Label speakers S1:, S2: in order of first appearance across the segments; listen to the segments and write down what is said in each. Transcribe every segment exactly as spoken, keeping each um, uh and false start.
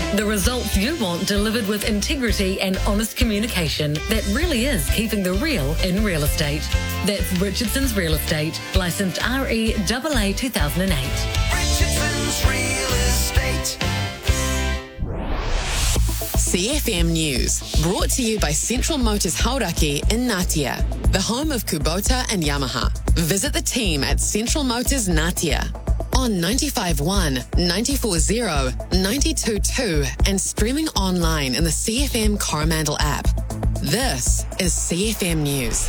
S1: The results you want delivered with integrity and honest communication that really is keeping the real in real estate. That's Richardson's Real Estate, licensed R E A A two thousand eight.
S2: Richardson's Real Estate.
S3: C F M News, brought to you by Central Motors Hauraki in Ngatea, the home of Kubota and Yamaha. Visit the team at Central Motors Ngatea on ninety-five point one, ninety-four point zero, ninety-two point two and streaming online in the C F M Coromandel app. This is C F M News.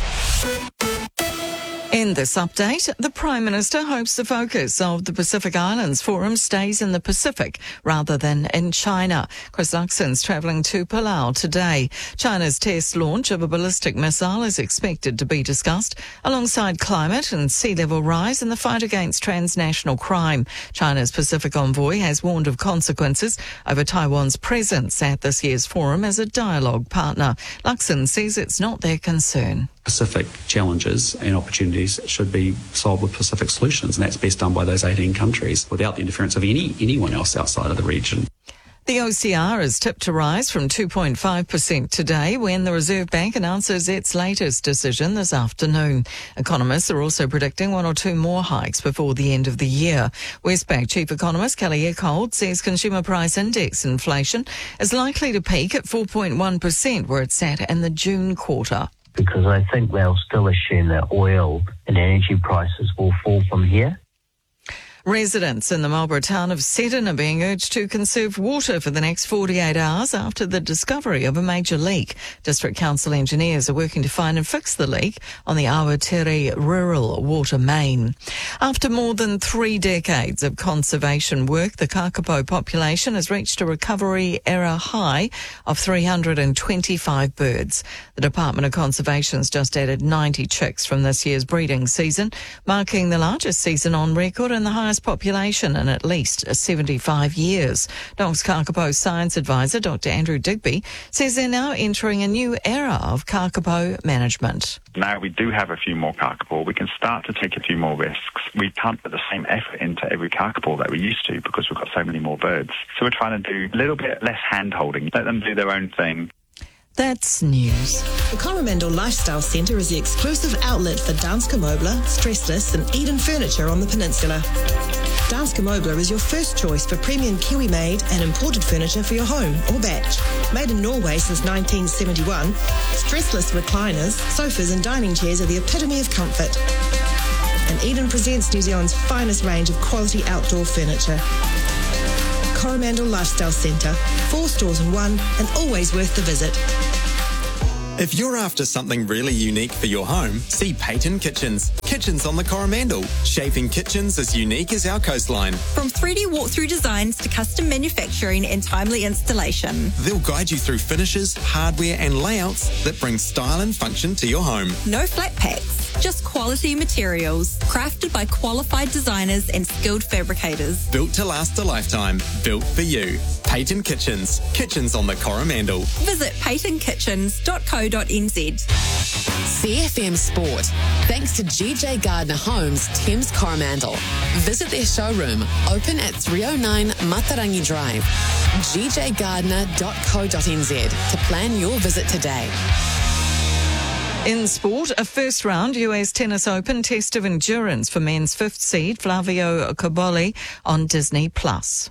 S4: In this update, the Prime Minister hopes the focus of the Pacific Islands Forum stays in the Pacific rather than in China. Chris Luxon's travelling to Palau today. China's test launch of a ballistic missile is expected to be discussed alongside climate and sea level rise and the fight against transnational crime. China's Pacific envoy has warned of consequences over Taiwan's presence at this year's forum as a dialogue partner. Luxon says it's not their concern.
S5: Pacific challenges and opportunities should be solved with Pacific solutions, and that's best done by those eighteen countries without the interference of any anyone else outside of the region.
S4: The O C R is tipped to rise from two point five percent today when the Reserve Bank announces its latest decision this afternoon. Economists are also predicting one or two more hikes before the end of the year. Westpac Chief Economist Kelly Eckholt says consumer price index inflation is likely to peak at four point one percent where it sat in the June quarter.
S6: Because I think they'll still assume that oil and energy prices will fall from here.
S4: Residents in the Marlborough town of Seddon are being urged to conserve water for the next forty-eight hours after the discovery of a major leak. District Council engineers are working to find and fix the leak on the Awatere rural water main. After more than three decades of conservation work, the kakapo population has reached a recovery era high of three hundred twenty-five birds. The Department of Conservation has just added ninety chicks from this year's breeding season, marking the largest season on record and the highest population in at least seventy-five years. Dogs Kakapo Science Advisor Doctor Andrew Digby says they're now entering a new era of kakapo management.
S7: Now we do have a few more kakapo, we can start to take a few more risks. We can't put the same effort into every kakapo that we used to because we've got so many more birds. So we're trying to do a little bit less hand-holding, let them do their own thing.
S4: That's news.
S8: The Coromandel Lifestyle Centre is the exclusive outlet for Danske Møbler, Stressless and Eden Furniture on the peninsula. Danske Møbler is your first choice for premium Kiwi-made and imported furniture for your home or batch. Made in Norway since nineteen seventy-one, Stressless recliners, sofas and dining chairs are the epitome of comfort. And Eden presents New Zealand's finest range of quality outdoor furniture. Coromandel Lifestyle Centre, four stores in one and always worth the visit.
S9: If you're after something really unique for your home, see Peyton Kitchens. Kitchens on the Coromandel, shaping kitchens as unique as our coastline.
S10: From three D walkthrough designs to custom manufacturing and timely installation.
S9: They'll guide you through finishes, hardware and layouts that bring style and function to your home.
S10: No flat packs, just quality materials, crafted by qualified designers and skilled fabricators.
S9: Built to last a lifetime, built for you. Peyton Kitchens, kitchens on the Coromandel.
S10: Visit peyton kitchens dot co dot n z.
S3: C F M Sport, thanks to G J Gardner Homes, Thames Coromandel. Visit their showroom, open at three oh nine Matarangi Drive. g j gardner dot co dot n z to plan your visit today.
S4: In sport, a first-round U S Tennis Open test of endurance for men's fifth seed Flavio Cobolli on Disney Plus.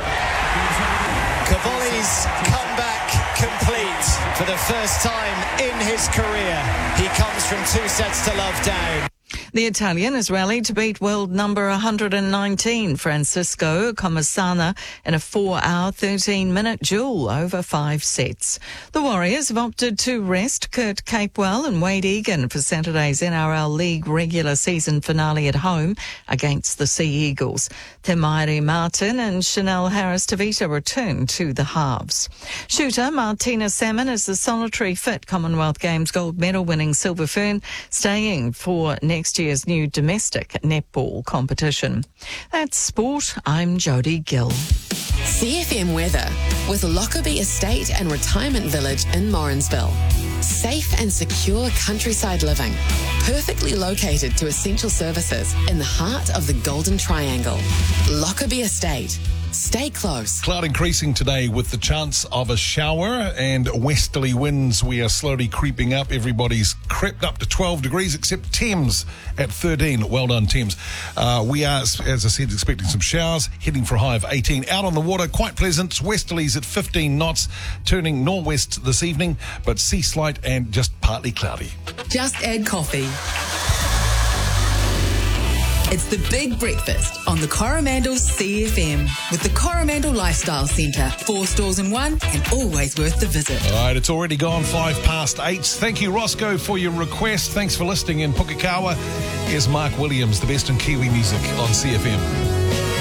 S11: Cobolli's comeback complete for the first time in his career. He comes from two sets to love down.
S4: The Italian has rallied to beat world number one hundred nineteen Francisco Comasana in a four-hour, thirteen-minute duel over five sets. The Warriors have opted to rest Kurt Capewell and Wade Egan for Saturday's N R L League regular season finale at home against the Sea Eagles. Temairi Martin and Chanel Harris-Tavita return to the halves. Shooter Martina Salmon is the solitary fit Commonwealth Games gold medal winning Silver Fern, staying for next year's new domestic netball competition. That's sport. I'm Jodie Gill.
S3: C F M weather with Lockerbie Estate and Retirement Village in Morrinsville. Safe and secure countryside living, perfectly located to essential services in the heart of the Golden Triangle. Lockerbie Estate. stay close.
S12: Cloud increasing today with the chance of a shower and westerly winds. We are slowly creeping up. Everybody's crept up to twelve degrees except Thames at thirteen. Well done, Thames. Uh, we are, as I said, expecting some showers, heading for a high of eighteen. Out on the water, quite pleasant. Westerlies at fifteen knots, turning northwest this evening, but sea slight and just partly cloudy.
S13: Just add coffee. It's the Big Breakfast on the Coromandel C F M with the Coromandel Lifestyle Centre. Four stores in one and always worth the visit.
S12: All right, it's already gone five past eight. Thank you, Roscoe, for your request. Thanks for listening in Pukekohe. Here's Mark Williams, the best in Kiwi music on C F M.